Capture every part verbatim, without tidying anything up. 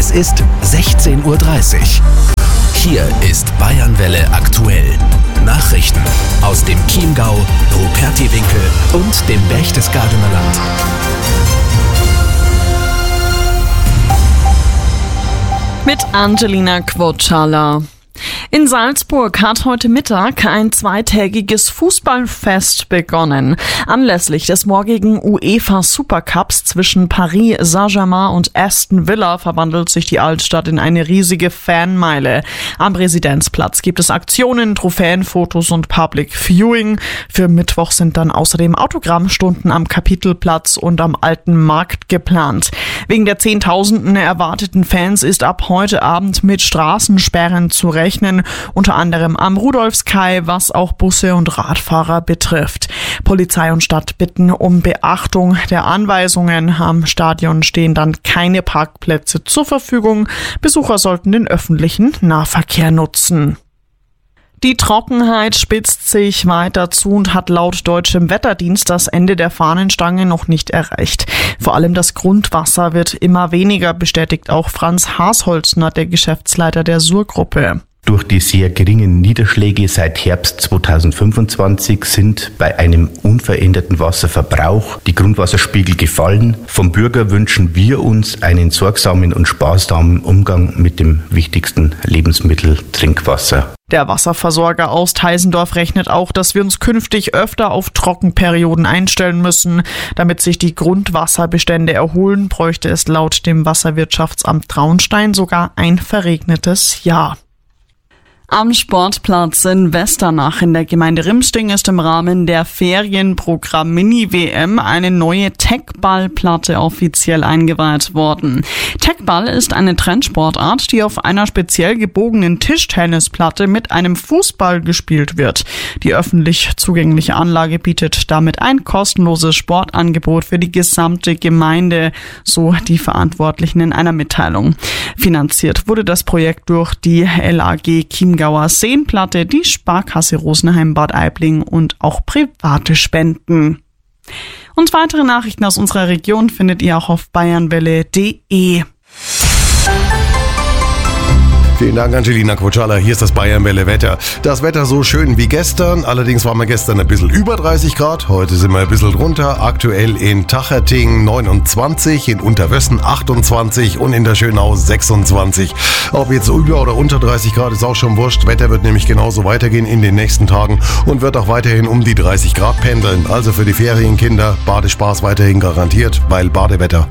Es ist sechzehn Uhr dreißig. Hier ist Bayernwelle aktuell. Nachrichten aus dem Chiemgau, Rupertiwinkel und dem Berchtesgadener Land. Mit Angelina Quotschala. In Salzburg hat heute Mittag ein zweitägiges Fußballfest begonnen. Anlässlich des morgigen UEFA Supercups zwischen Paris Saint-Germain und Aston Villa verwandelt sich die Altstadt in eine riesige Fanmeile. Am Residenzplatz gibt es Aktionen, Trophäenfotos und Public Viewing. Für Mittwoch sind dann außerdem Autogrammstunden am Kapitelplatz und am Alten Markt geplant. Wegen der Zehntausenden erwarteten Fans ist ab heute Abend mit Straßensperren zu rechnen, unter anderem am Rudolfskai, was auch Busse und Radfahrer betrifft. Polizei und Stadt bitten um Beachtung der Anweisungen. Am Stadion stehen dann keine Parkplätze zur Verfügung. Besucher sollten den öffentlichen Nahverkehr nutzen. Die Trockenheit spitzt sich weiter zu und hat laut deutschem Wetterdienst das Ende der Fahnenstange noch nicht erreicht. Vor allem das Grundwasser wird immer weniger, bestätigt auch Franz Haasholzner, der Geschäftsleiter der Sur-Gruppe. Durch die sehr geringen Niederschläge seit Herbst zweitausendfünfundzwanzig sind bei einem unveränderten Wasserverbrauch die Grundwasserspiegel gefallen. Vom Bürger wünschen wir uns einen sorgsamen und sparsamen Umgang mit dem wichtigsten Lebensmittel Trinkwasser. Der Wasserversorger aus Teisendorf rechnet auch, dass wir uns künftig öfter auf Trockenperioden einstellen müssen. Damit sich die Grundwasserbestände erholen, bräuchte es laut dem Wasserwirtschaftsamt Traunstein sogar ein verregnetes Jahr. Am Sportplatz in Westernach in der Gemeinde Rimsting ist im Rahmen der Ferienprogramm Mini-W M eine neue Teckballplatte offiziell eingeweiht worden. Teckball ist eine Trendsportart, die auf einer speziell gebogenen Tischtennisplatte mit einem Fußball gespielt wird. Die öffentlich zugängliche Anlage bietet damit ein kostenloses Sportangebot für die gesamte Gemeinde, so die Verantwortlichen in einer Mitteilung. Finanziert wurde das Projekt durch die L A G Chiemgauer Seenplatte, die Sparkasse Rosenheim Bad Aibling und auch private Spenden. Und weitere Nachrichten aus unserer Region findet ihr auch auf bayernwelle punkt de. Vielen Dank, Angelina Quotschala. Hier ist das Bayernwelle Wetter. Das Wetter so schön wie gestern. Allerdings waren wir gestern ein bisschen über dreißig Grad. Heute sind wir ein bisschen drunter. Aktuell in Tacherting neunundzwanzig, in Unterwössen achtundzwanzig und in der Schönau sechsundzwanzig. Ob jetzt über oder unter dreißig Grad ist auch schon wurscht. Wetter wird nämlich genauso weitergehen in den nächsten Tagen und wird auch weiterhin um die dreißig Grad pendeln. Also für die Ferienkinder Badespaß weiterhin garantiert, weil Badewetter.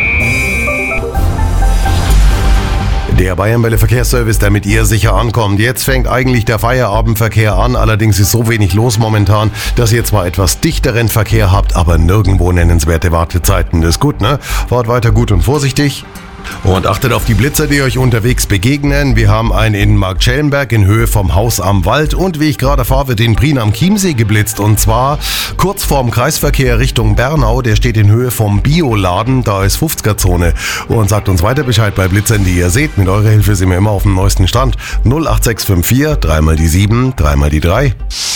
Der Bayernwelle Verkehrsservice, der mit ihr sicher ankommt. Jetzt fängt eigentlich der Feierabendverkehr an. Allerdings ist so wenig los momentan, dass ihr zwar etwas dichteren Verkehr habt, aber nirgendwo nennenswerte Wartezeiten. Das ist gut, ne? Fahrt weiter gut und vorsichtig. Und achtet auf die Blitzer, die euch unterwegs begegnen. Wir haben einen in Marktschellenberg in Höhe vom Haus am Wald und wie ich gerade fahre, wird in Prien am Chiemsee geblitzt und zwar kurz vorm Kreisverkehr Richtung Bernau. Der steht in Höhe vom Bioladen, da ist fünfziger-Zone. Und sagt uns weiter Bescheid bei Blitzern, die ihr seht. Mit eurer Hilfe sind wir immer auf dem neuesten Stand. null acht sechs fünf vier, dreimal die sieben, dreimal die drei.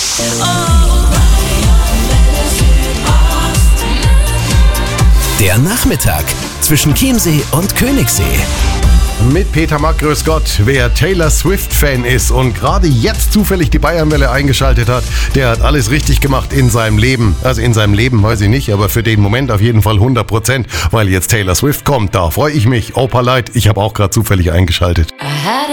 Der Nachmittag zwischen Chiemsee und Königssee. Mit Peter Mack, grüß Gott. Wer Taylor Swift-Fan ist und gerade jetzt zufällig die Bayernwelle eingeschaltet hat, der hat alles richtig gemacht in seinem Leben. Also in seinem Leben weiß ich nicht, aber für den Moment auf jeden Fall hundert Prozent, weil jetzt Taylor Swift kommt. Da freue ich mich. Opa Leid, ich habe auch gerade zufällig eingeschaltet.